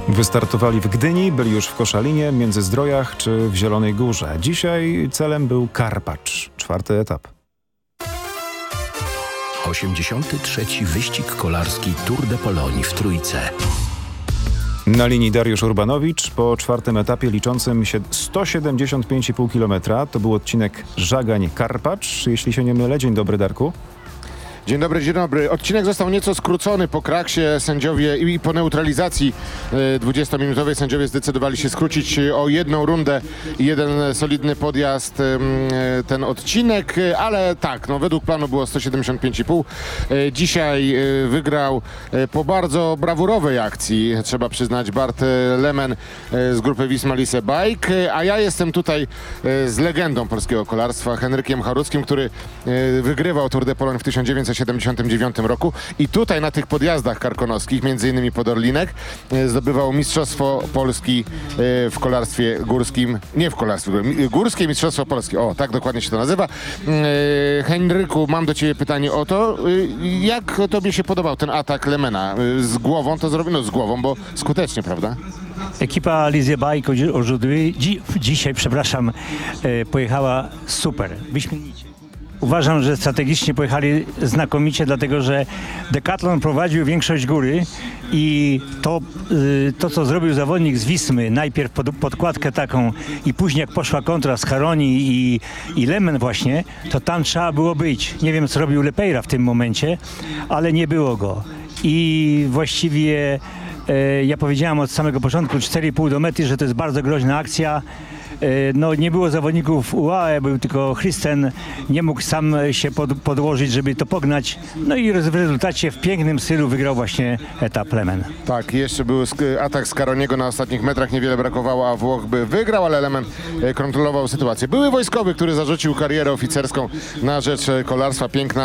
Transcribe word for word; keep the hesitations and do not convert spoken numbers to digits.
Wystartowali w Gdyni, byli już w Koszalinie, Międzyzdrojach czy w Zielonej Górze. Dzisiaj celem był Karpacz, czwarty etap. osiemdziesiąty trzeci wyścig kolarski Tour de Pologne w Trójce. Na linii Dariusz Urbanowicz po czwartym etapie liczącym się sto siedemdziesiąt pięć i pół kilometra. To był odcinek Żagań-Karpacz. Jeśli się nie mylę, dzień dobry, Darku. Dzień dobry, dzień dobry. Odcinek został nieco skrócony po kraksie. Sędziowie i po neutralizacji dwudziestominutowej sędziowie zdecydowali się skrócić o jedną rundę i jeden solidny podjazd ten odcinek, ale tak, no według planu było sto siedemdziesiąt pięć i pół. Dzisiaj wygrał po bardzo brawurowej akcji, trzeba przyznać, Bart Lemen z grupy Wisma Lease Bike, a ja jestem tutaj z legendą polskiego kolarstwa, Henrykiem Haruckim, który wygrywał Tour de Pologne w tysiąc dziewięćset siedemdziesiątym dziewiątym roku i tutaj na tych podjazdach karkonoskich, między innymi pod Orlinek, zdobywał Mistrzostwo Polski w kolarstwie górskim, nie w kolarstwie, górskie Mistrzostwo Polskie, o tak dokładnie się to nazywa. Henryku, mam do ciebie pytanie o to, jak tobie się podobał ten atak Lemena? Z głową to zrobiono, z głową, bo skutecznie, prawda? Ekipa Lease Bike aujourd'hui, dzi dzisiaj, przepraszam, e, pojechała super, wyśmienicie. Uważam, że strategicznie pojechali znakomicie, dlatego że Decathlon prowadził większość góry i to, y, to co zrobił zawodnik z Wismy, najpierw pod, podkładkę taką i później jak poszła kontra z Charoni i, i Lemen właśnie, to tam trzeba było być. Nie wiem, co robił Lepeira w tym momencie, ale nie było go. I właściwie e, ja powiedziałem od samego początku cztery i pół do mety, że to jest bardzo groźna akcja. No nie było zawodników U A E, był tylko Christen, nie mógł sam się pod, podłożyć, żeby to pognać. No i w rezultacie w pięknym stylu wygrał właśnie etap Lemen. Tak, jeszcze był atak z Caroniego na ostatnich metrach, niewiele brakowało, a Włoch by wygrał, ale Lemen kontrolował sytuację. Były wojskowy, który zarzucił karierę oficerską na rzecz kolarstwa, piękna